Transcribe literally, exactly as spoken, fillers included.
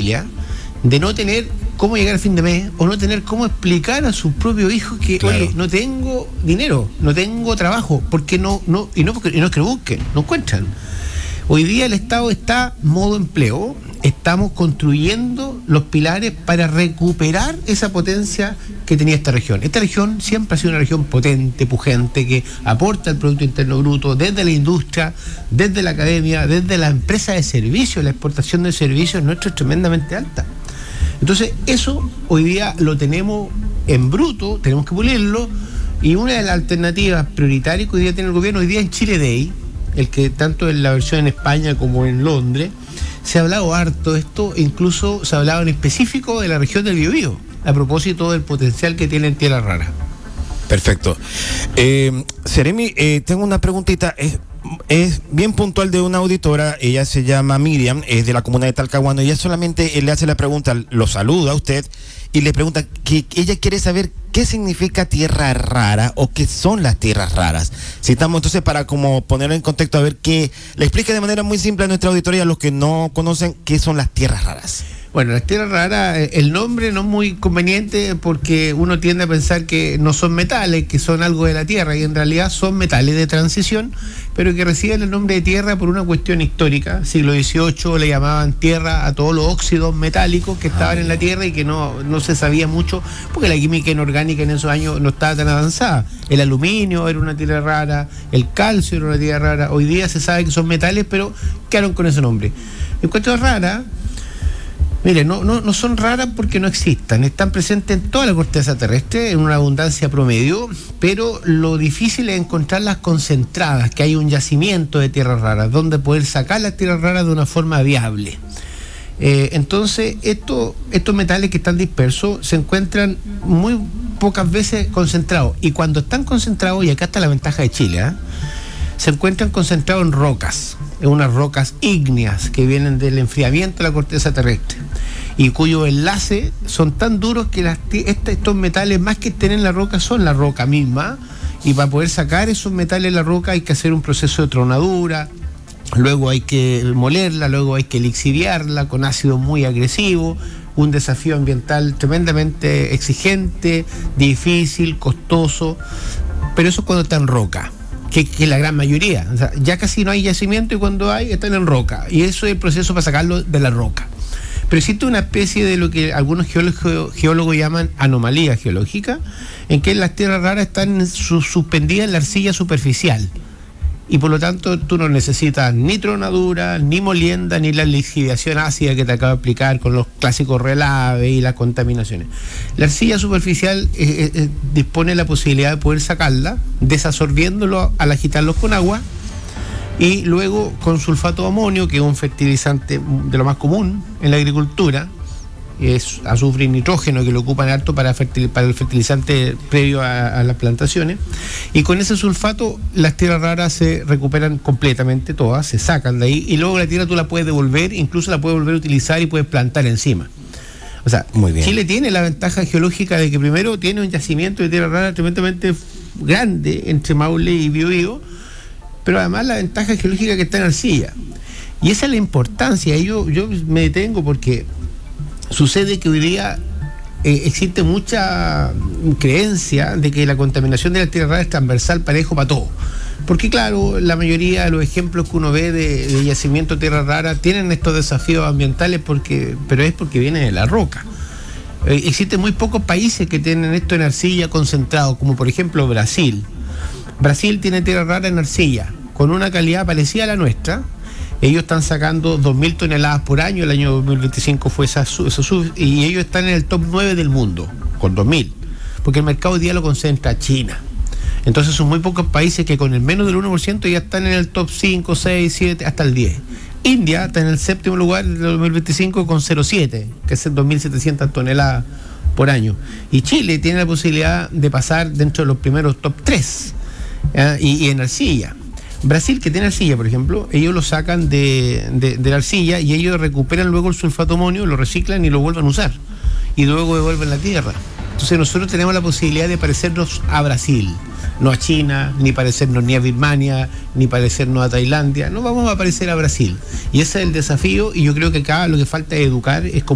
familia de no tener cómo llegar a fin de mes o no tener cómo explicar a sus propios hijos que, claro, oye, no tengo dinero, no tengo trabajo, porque no, no, y no, porque, y no es que lo busquen, no encuentran. Hoy día el Estado está modo empleo, estamos construyendo los pilares para recuperar esa potencia que tenía esta región. Esta región siempre ha sido una región potente, pujante, que aporta al Producto Interno Bruto desde la industria, desde la academia, desde la empresa de servicios. La exportación de servicios nuestra es tremendamente alta. Entonces, eso hoy día lo tenemos en bruto, tenemos que pulirlo, y una de las alternativas prioritarias que hoy día tiene el gobierno, hoy día en Chile Day, el que tanto en la versión en España como en Londres, se ha hablado harto de esto, incluso se ha hablado en específico de la región del Biobío, a propósito del potencial que tiene en tierra rara. Perfecto. Eh, Seremi, eh, tengo una preguntita, es, es bien puntual de una auditora, ella se llama Miriam, es de la comuna de Talcahuano, ella solamente eh, le hace la pregunta, lo saluda a usted y le pregunta que ella quiere saber qué significa tierra rara o qué son las tierras raras. Si estamos entonces para como ponerlo en contexto, a ver que le explique de manera muy simple a nuestra auditoría, a los que no conocen, qué son las tierras raras. Bueno, las tierras raras, el nombre no es muy conveniente porque uno tiende a pensar que no son metales, que son algo de la tierra, y en realidad son metales de transición, pero que reciben el nombre de tierra por una cuestión histórica. Siglo dieciocho le llamaban tierra a todos los óxidos metálicos que estaban ah, en la tierra y que no, no se sabía mucho, porque la química inorgánica en esos años no estaba tan avanzada. El aluminio era una tierra rara, el calcio era una tierra rara. Hoy día se sabe que son metales, pero quedaron con ese nombre. En cuanto a rara, mire, no, no, no son raras porque no existan, están presentes en toda la corteza terrestre en una abundancia promedio, pero lo difícil es encontrarlas concentradas, que hay un yacimiento de tierras raras, donde poder sacar las tierras raras de una forma viable. Eh, entonces, esto, estos metales que están dispersos se encuentran muy pocas veces concentrados, y cuando están concentrados, y acá está la ventaja de Chile, ¿eh? se encuentran concentrados en rocas, en unas rocas ígneas que vienen del enfriamiento de la corteza terrestre y cuyos enlaces son tan duros que las, estos metales, más que estén en la roca, son la roca misma, y para poder sacar esos metales de la roca hay que hacer un proceso de tronadura, luego hay que molerla, luego hay que lixiviarla con ácido muy agresivo, un desafío ambiental tremendamente exigente, difícil, costoso, pero eso cuando está en roca. Que, que la gran mayoría, o sea, ya casi no hay yacimiento, y cuando hay están en roca, y eso es el proceso para sacarlo de la roca. Pero existe una especie de lo que algunos geólogos, geólogos llaman anomalía geológica, en que las tierras raras están su, suspendidas en la arcilla superficial, y por lo tanto tú no necesitas ni tronadura, ni molienda, ni la lixiviación ácida que te acabo de explicar con los clásicos relaves y las contaminaciones. La arcilla superficial eh, eh, dispone la posibilidad de poder sacarla, desasorbiéndolo al agitarlos con agua, y luego con sulfato de amonio, que es un fertilizante de lo más común en la agricultura, es azufre y nitrógeno que lo ocupan harto para, fertil, para el fertilizante previo a, a las plantaciones, y con ese sulfato las tierras raras se recuperan completamente todas, se sacan de ahí, y luego la tierra tú la puedes devolver, incluso la puedes volver a utilizar y puedes plantar encima. O sea, muy bien. Chile tiene la ventaja geológica de que primero tiene un yacimiento de tierra rara tremendamente grande entre Maule y Biobío, pero además la ventaja geológica que está en arcilla, y esa es la importancia. Yo, yo me detengo porque sucede que hoy día eh, existe mucha creencia de que la contaminación de la tierra rara es transversal, parejo para todo. Porque claro, la mayoría de los ejemplos que uno ve de, de yacimiento de tierra rara tienen estos desafíos ambientales, porque, pero es porque viene de la roca. Eh, existen muy pocos países que tienen esto en arcilla concentrado, como por ejemplo Brasil. Brasil tiene tierra rara en arcilla, con una calidad parecida a la nuestra. Ellos están sacando dos mil toneladas por año, el año dos mil veinticinco fue esa, esa sub, y ellos están en el top nueve del mundo, con dos mil, porque el mercado hoy día lo concentra China. Entonces son muy pocos países que con el menos del uno por ciento ya están en el top cinco, seis, siete, hasta el diez. India está en el séptimo lugar del dos mil veinticinco con cero coma siete, que es dos mil setecientas toneladas por año. Y Chile tiene la posibilidad de pasar dentro de los primeros top tres, ¿eh? y, y en arcilla. Brasil, que tiene arcilla, por ejemplo, ellos lo sacan de, de, de la arcilla, y ellos recuperan luego el sulfato amonio, lo reciclan y lo vuelven a usar, y luego devuelven la tierra. Entonces nosotros tenemos la posibilidad de parecernos a Brasil, no a China, ni parecernos ni a Birmania, ni parecernos a Tailandia. No vamos a parecer a Brasil, y ese es el desafío, y yo creo que acá lo que falta es educar, es